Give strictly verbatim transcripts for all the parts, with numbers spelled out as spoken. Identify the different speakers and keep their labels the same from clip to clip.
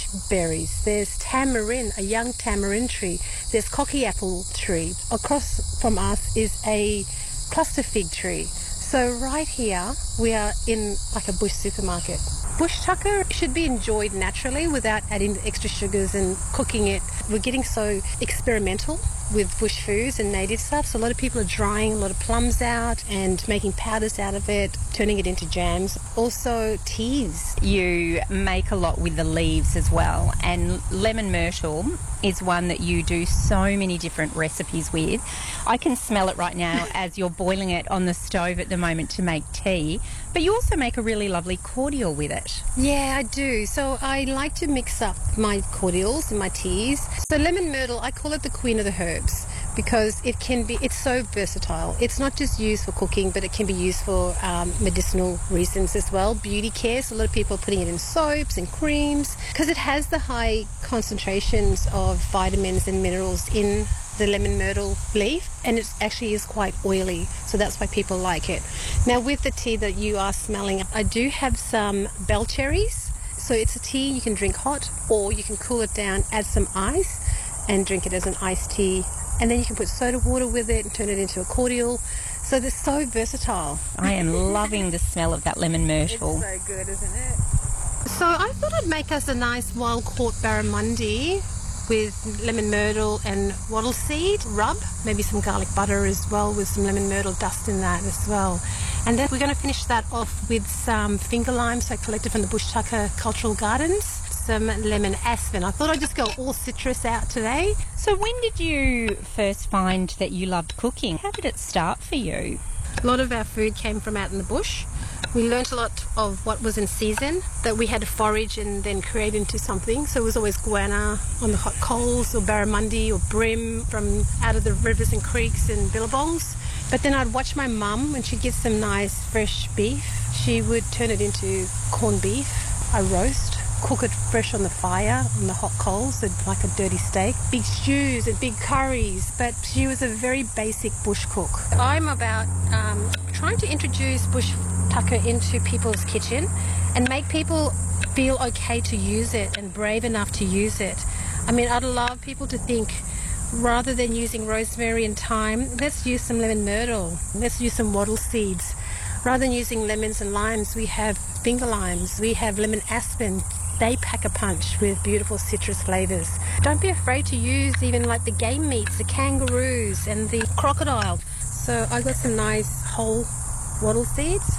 Speaker 1: berries. There's tamarind, a young tamarind tree. There's cocky apple tree. Across from us is a cluster fig tree. So right here, we are in like a bush supermarket. Bush tucker should be enjoyed naturally without adding extra sugars and cooking it. We're getting so experimental with bush foods and native stuff. So a lot of people are drying a lot of plums out and making powders out of it, turning it into jams. Also teas.
Speaker 2: You make a lot with the leaves as well, and lemon myrtle is one that you do so many different recipes with. I can smell it right now as you're boiling it on the stove at the moment to make tea, but you also make a really lovely cordial with it.
Speaker 1: Yeah, I do. So I like to mix up my cordials and my teas. So lemon myrtle, I call it the queen of the herbs because it can be, it's so versatile. It's not just used for cooking, but it can be used for um, medicinal reasons as well. Beauty care, so a lot of people are putting it in soaps and creams because it has the high concentrations of vitamins and minerals in the lemon myrtle leaf, and it actually is quite oily, so that's why people like it. Now with the tea that you are smelling, I do have some bell cherries. So it's a tea you can drink hot, or you can cool it down, add some ice and drink it as an iced tea, and then you can put soda water with it and turn it into a cordial. So they're so versatile.
Speaker 2: I am loving the smell of that lemon myrtle.
Speaker 1: It's so good, isn't it? So I thought I'd make us a nice wild caught barramundi with lemon myrtle and wattle seed rub, maybe some garlic butter as well with some lemon myrtle dust in that as well. And then we're going to finish that off with some finger limes I collected from the Bush Tucker Cultural Gardens, some lemon aspen. I thought I'd just go all citrus out today.
Speaker 2: So when did you first find that you loved cooking? How did it start for you?
Speaker 1: A lot of our food came from out in the bush. We learnt a lot of what was in season, that we had to forage and then create into something. So it was always guana on the hot coals, or barramundi or bream from out of the rivers and creeks and billabongs. But then I'd watch my mum when she'd get some nice fresh beef. She would turn it into corned beef, a roast, cook it fresh on the fire, on the hot coals, like a dirty steak. Big stews and big curries, but she was a very basic bush cook. I'm about um, trying to introduce bush tucker into people's kitchen and make people feel okay to use it and brave enough to use it. I mean, I'd love people to think, rather than using rosemary and thyme, let's use some lemon myrtle, let's use some wattle seeds. Rather than using lemons and limes, we have finger limes, we have lemon aspen. They pack a punch with beautiful citrus flavours. Don't be afraid to use even like the game meats, the kangaroos and the crocodile. So I got some nice whole wattle seeds.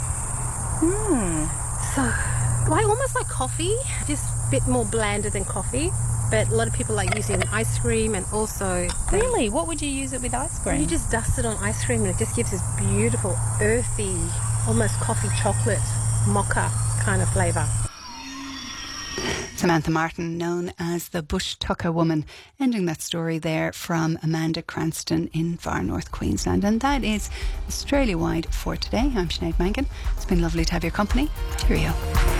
Speaker 2: Hmm.
Speaker 1: So I almost like coffee, just a bit more blander than coffee. But a lot of people like using ice cream and also...
Speaker 2: Really? What would you use it with ice cream?
Speaker 1: You just dust it on ice cream and it just gives this beautiful, earthy, almost coffee chocolate, mocha kind of flavour.
Speaker 3: Samantha Martin, known as the Bush Tucker Woman, ending that story there from Amanda Cranston in far north Queensland. And that is Australia-wide for today. I'm Sinead Mangan. It's been lovely to have your company. Cheerio.